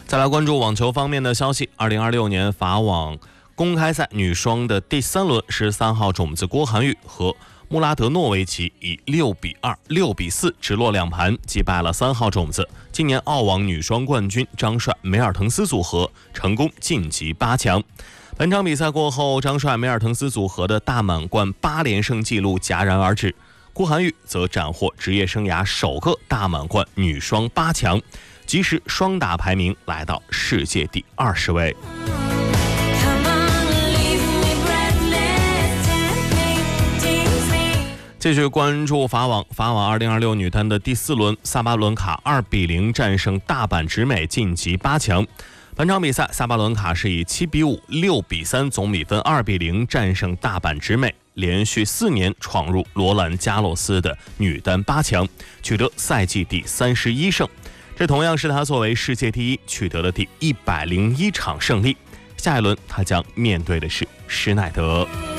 再来关注网球方面的消息，2026年法网公开赛女双的第3轮，13号种子郭涵玉和穆拉德诺维奇以6比2、6比4直落2盘击败了3号种子今年澳网女双冠军张帅梅尔滕斯组合，成功晋级8强。本场比赛过后，张帅梅尔滕斯组合的大满贯8连胜纪录戛然而止，郭涵玉则斩获职业生涯首个大满贯女双8强，即时双打排名来到世界第20位。继续关注法网2026女单的第4轮，萨巴伦卡2比0战胜大阪直美晋级8强。本场比赛，萨巴伦卡是以7比5、6比3总比分2比0战胜大阪直美，连续4年闯入罗兰加洛斯的女单8强，取得赛季第31胜。这同样是她作为世界第一取得的第101场胜利。下一轮她将面对的是施耐德。